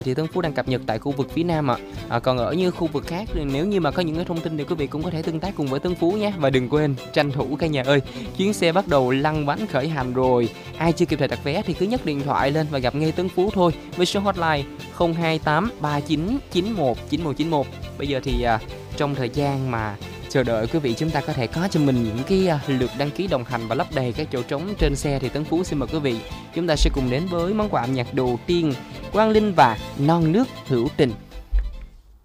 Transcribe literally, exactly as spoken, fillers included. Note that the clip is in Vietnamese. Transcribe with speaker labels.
Speaker 1: Thì Tân Phú đang cập nhật tại khu vực phía Nam ạ. À, còn ở như khu vực khác thì nếu như mà có những cái thông tin thì quý vị cũng có thể tương tác cùng với Tân Phú nhé. Và đừng quên tranh thủ cả nhà ơi, chuyến xe bắt đầu lăn bánh khởi hành rồi. Ai chưa kịp thời đặt vé thì cứ nhấc điện thoại lên và gặp ngay Tân Phú thôi với số hotline không hai tám ba chín chín một chín một chín một. Bây giờ thì à, trong thời gian mà chờ đợi quý vị, chúng ta có thể có cho mình những cái à, lượt đăng ký đồng hành và lấp đầy các chỗ trống trên xe thì Tân Phú xin mời quý vị, chúng ta sẽ cùng đến với món quà âm nhạc đầu tiên, Quang Linh và Non Nước Hữu Tình.